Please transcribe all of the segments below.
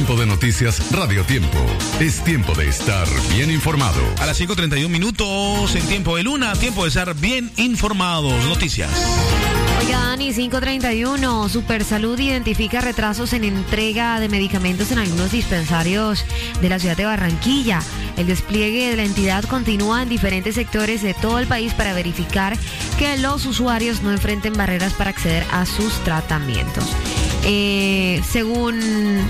Tiempo de Noticias Radio Tiempo. Es tiempo de estar bien informado. A las 5:31 minutos en Tiempo de Luna, tiempo de estar bien informados. Noticias. Oiga, Dani, 5:31. Supersalud identifica retrasos en entrega de medicamentos en algunos dispensarios de la ciudad de Barranquilla. El despliegue de la entidad continúa en diferentes sectores de todo el país para verificar que los usuarios no enfrenten barreras para acceder a sus tratamientos. Según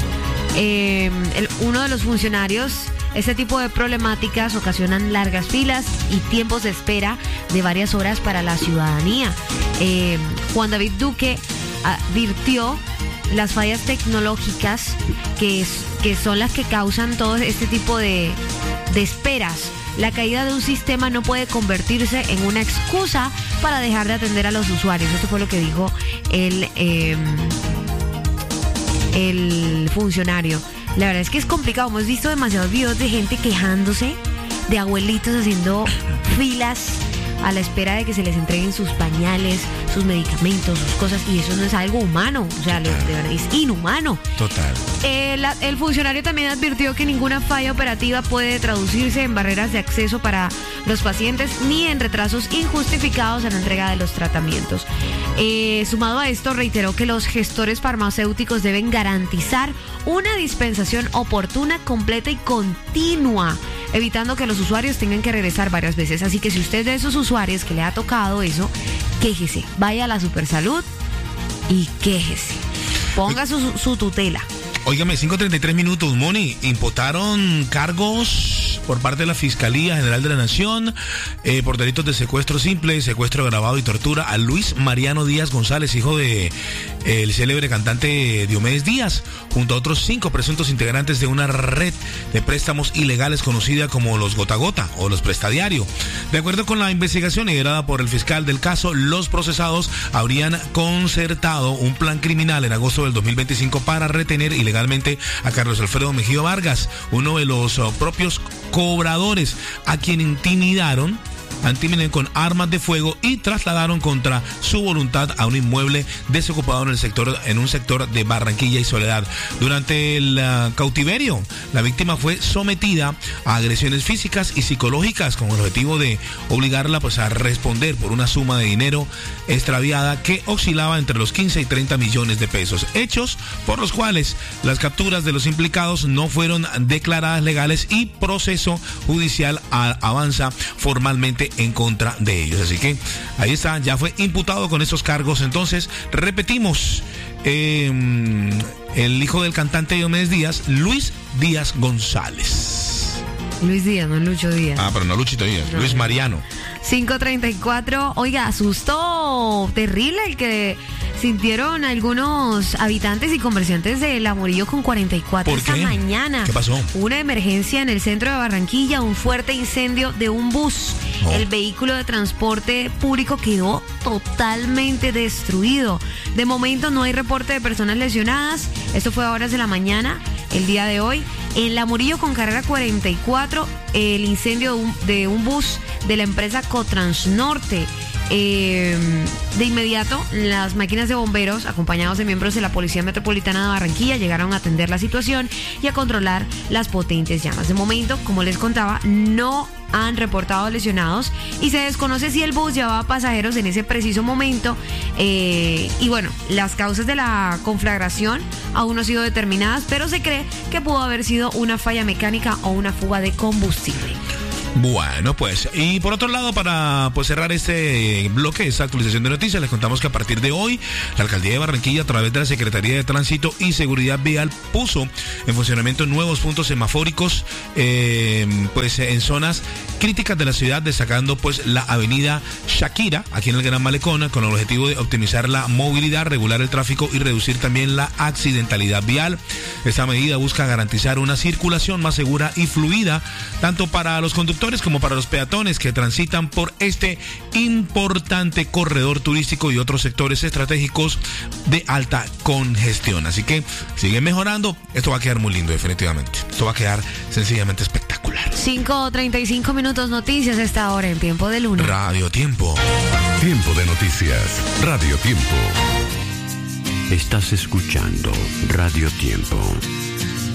uno de los funcionarios, este tipo de problemáticas ocasionan largas filas y tiempos de espera de varias horas para la ciudadanía. Juan David Duque advirtió las fallas tecnológicas que son las que causan todo este tipo de esperas. La caída de un sistema no puede convertirse en una excusa para dejar de atender a los usuarios. Esto fue lo que dijo el funcionario. La verdad es que es complicado. Hemos visto demasiados videos de gente quejándose, de abuelitos haciendo filas a la espera de que se les entreguen sus pañales, sus medicamentos, sus cosas, y eso no es algo humano, o sea, de verdad es inhumano. Total. El funcionario también advirtió que ninguna falla operativa puede traducirse en barreras de acceso para los pacientes ni en retrasos injustificados en la entrega de los tratamientos. Sumado a esto, reiteró que los gestores farmacéuticos deben garantizar una dispensación oportuna, completa y continua, evitando que los usuarios tengan que regresar varias veces. Así que si usted es de esos usuarios que le ha tocado eso, quéjese, vaya a la Supersalud y quéjese. Ponga su tutela. Óigame, 5:33 minutos, Moni. Imputaron cargos por parte de la Fiscalía General de la Nación por delitos de secuestro simple, secuestro agravado y tortura a Luis Mariano Díaz González, hijo de el célebre cantante Diomedes Díaz, junto a otros 5 presuntos integrantes de una red de préstamos ilegales conocida como los Gota Gota o los Prestadiario. De acuerdo con la investigación liderada por el fiscal del caso, los procesados habrían concertado un plan criminal en agosto del 2025 para retener ilegalmente a Carlos Alfredo Mejía Vargas, uno de los propios cobradores, a quien intimidaron con armas de fuego y trasladaron contra su voluntad a un inmueble desocupado en un sector de Barranquilla y Soledad. Durante el cautiverio, la víctima fue sometida a agresiones físicas y psicológicas con el objetivo de obligarla a responder por una suma de dinero extraviada que oscilaba entre los 15 y 30 millones de pesos. Hechos por los cuales las capturas de los implicados no fueron declaradas legales y proceso judicial avanza formalmente en contra de ellos. Así que ahí está, ya fue imputado con estos cargos. Entonces, repetimos, el hijo del cantante Diomedes Díaz, Luis Díaz González. Luis Díaz, no Lucho Díaz. Pero no Luchito Díaz, no. Luis Mariano. 5:34. Oiga, susto terrible el que sintieron algunos habitantes y comerciantes de La Murillo con 44 ¿Por esta qué? mañana. ¿Qué pasó? Una emergencia en el centro de Barranquilla, un fuerte incendio de un bus. Oh. El vehículo de transporte público quedó totalmente destruido. De momento no hay reporte de personas lesionadas. Esto fue a horas de la mañana, el día de hoy. En La Murillo con carrera 44, el incendio de un bus de la empresa Cotransnorte. De inmediato, las máquinas de bomberos, acompañados de miembros de la Policía Metropolitana de Barranquilla, llegaron a atender la situación y a controlar las potentes llamas. De momento, como les contaba, no han reportado lesionados y se desconoce si el bus llevaba pasajeros en ese preciso momento. Y bueno, las causas de la conflagración aún no han sido determinadas, pero se cree que pudo haber sido una falla mecánica o una fuga de combustible. Bueno, pues, y por otro lado, para cerrar este bloque, esta actualización de noticias, les contamos que a partir de hoy, la Alcaldía de Barranquilla, a través de la Secretaría de Tránsito y Seguridad Vial, puso en funcionamiento nuevos puntos semafóricos, en zonas críticas de la ciudad, destacando la avenida Shakira, aquí en el Gran Malecón, con el objetivo de optimizar la movilidad, regular el tráfico y reducir también la accidentalidad vial. Esta medida busca garantizar una circulación más segura y fluida, tanto para los conductores como para los peatones que transitan por este importante corredor turístico y otros sectores estratégicos de alta congestión. Así que siguen mejorando. Esto va a quedar muy lindo, definitivamente. Esto va a quedar sencillamente espectacular. 5:35 minutos, noticias a esta hora en Tiempo de Luna. Radio Tiempo. Tiempo de noticias. Radio Tiempo. Estás escuchando Radio Tiempo.